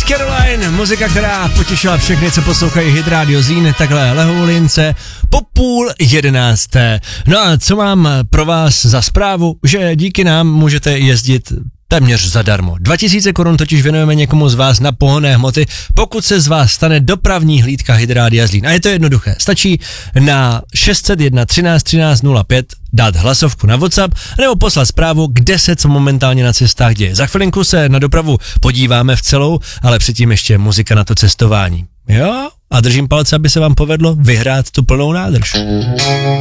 Caroline, muzika, která potěšila všechny, co poslouchají Hit Radio Zín, takhle lehoulince po 10:30. No a co mám pro vás za zprávu, že díky nám můžete jezdit téměř zadarmo. 2000 korun totiž věnujeme někomu z vás na pohonné hmoty, pokud se z vás stane dopravní hlídka Hit Radia Zlín. A je to jednoduché. Stačí na 601 13 13 05 dát hlasovku na WhatsApp nebo poslat zprávu, kde se co momentálně na cestách děje. Za chvilinku se na dopravu podíváme v celou, ale předtím ještě muzika na to cestování. Jo? A držím palce, aby se vám povedlo vyhrát tu plnou nádrž.